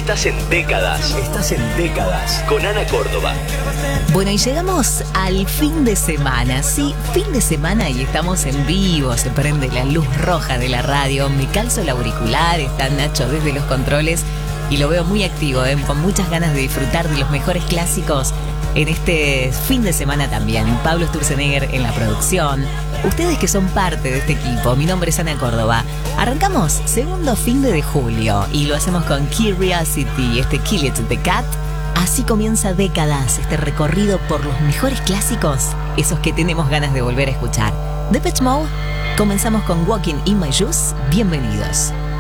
Estás en Décadas. Estás en Décadas. Con Ana Córdoba. Bueno, y llegamos al fin de semana. Sí, fin de semana y estamos en vivo. Se prende la luz roja de la radio. Me calzo el auricular. Está Nacho desde los controles. Y lo veo muy activo, con muchas ganas de disfrutar de los mejores clásicos en este fin de semana también. Pablo Sturzenegger en la producción. Ustedes que son parte de este equipo, mi nombre es Ana Córdoba. Arrancamos segundo fin de julio y lo hacemos con Curiosity, Kill It the Cat. Así comienza Décadas, este recorrido por los mejores clásicos, esos que tenemos ganas de volver a escuchar. Depeche Mode, comenzamos con Walking in My Shoes. Bienvenidos.